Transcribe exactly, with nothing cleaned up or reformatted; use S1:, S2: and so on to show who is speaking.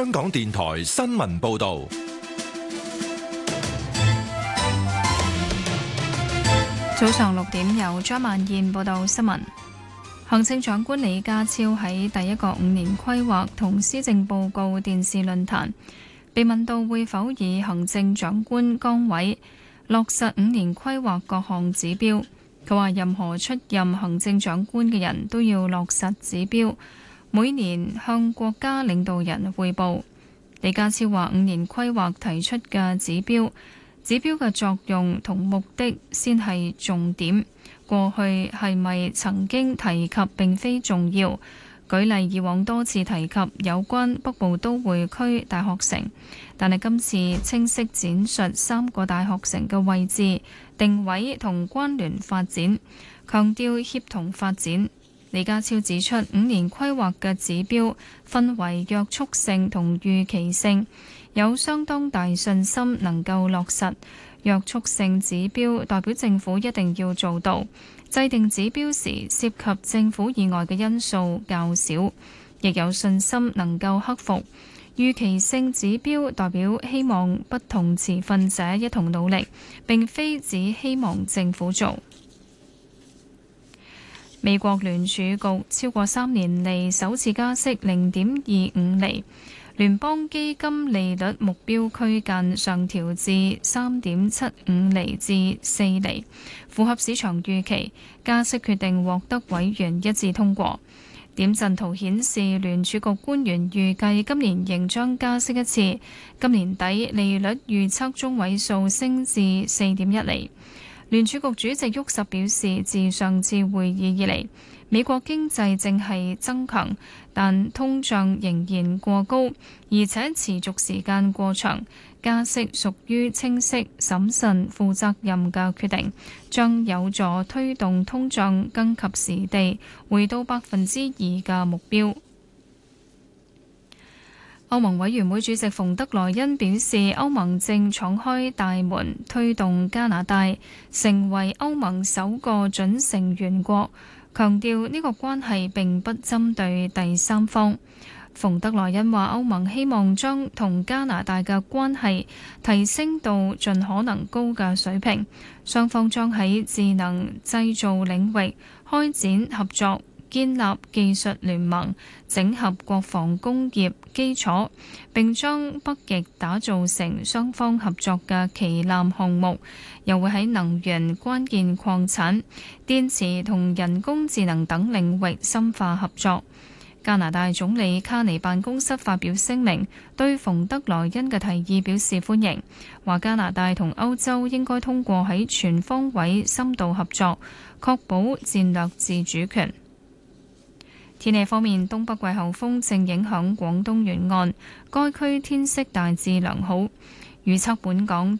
S1: 香港電台新聞報道。
S2: 早上六點，由張萬燕報道新聞。行政長官李家超喺第一個五年規劃同施政報告電視論壇被問到會否以行政長官崗位落實五年規劃各項指標，佢話任何出任行政長官嘅人都要落實指標，每年向國家領導人匯報。李家超話五年規劃提出嘅指標，指標嘅作用同目的先係重點，過去係咪曾經提及並非重要。舉例，以往多次提及有關北部都會區大學城，但係今次清晰展述三個大學城嘅位置、定位同關聯發展，強調協同發展。李家超指出，五年規劃嘅指標分為約束性同預期性，有相當大信心能夠落實。約束性指標代表政府一定要做到，制定指標時涉及政府以外嘅因素較少，亦有信心能夠克服。預期性指標代表希望不同持份者一同努力，並非只希望政府做。美國聯儲局超過三年嚟首次加息零點二五厘，聯邦基金利率目標區間上調至三點七五厘至四厘，符合市場預期。加息決定獲得委員一致通過。點陣圖顯示，聯儲局官員預計今年仍將加息一次，今年底利率預測中位數升至四點一厘。聯儲局主席沃什表示，自上次會議以嚟，美國經濟正係增強，但通脹仍然過高，而且持續時間過長。加息屬於清晰、審慎、負責任嘅決定，將有助推動通脹更及時地回到百分之二嘅目標。歐盟委員會主席馮德萊恩表示，歐盟正敞開大門，推動加拿大成為歐盟首個準成員國，強調呢個關係並不針對第三方。馮德萊恩話，歐盟希望將同加拿大嘅關係提升到盡可能高嘅水平，雙方將喺智能製造領域開展合作，建立技術聯盟，整合國防工業基礎，並將北極打造成雙方合作嘅旗艦項目。又會喺能源、關鍵礦產、電池同人工智能等領域深化合作。加拿大總理卡尼辦公室發表聲明，對馮德萊恩嘅提議表示歡迎，話加拿大同歐洲應該通過喺全方位深度合作，確保戰略自主權。天氣方面，東北季候風正影響廣東沿岸，該區天色大致良好。預測本港